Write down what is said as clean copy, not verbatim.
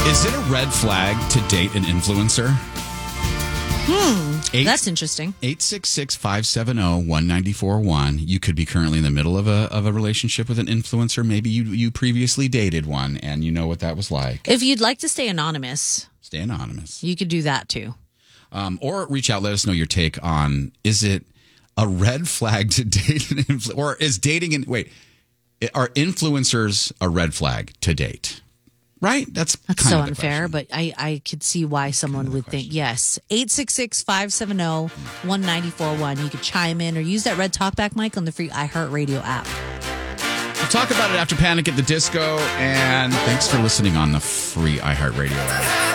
Is it a red flag to date an influencer? That's interesting. 866-570-1941. You could be currently in the middle of a relationship with an influencer. Maybe you previously dated one and you know what that was like. If you'd like to stay anonymous, You could do that too. Or reach out, let us know your take on, is it a red flag to date an influencer? Or is dating are influencers a red flag to date? Right? That's kind so of the unfair, question. but I could see why someone would think yes. 866-570-1941. You could chime in or use that red talkback mic on the free iHeartRadio app. We'll talk about it after Panic at the Disco, and thanks for listening on the free iHeartRadio app.